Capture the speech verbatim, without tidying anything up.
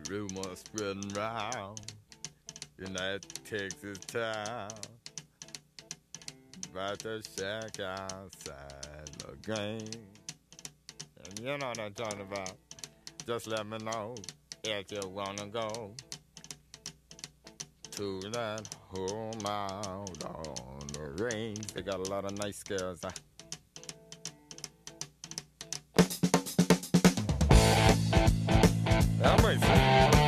Rumors spreading round in that Texas town about the shack outside the game. And you know what I'm talking about. Just let me know if you wanna go to that home out on the range. They got a lot of nice girls. Huh? That makes sense.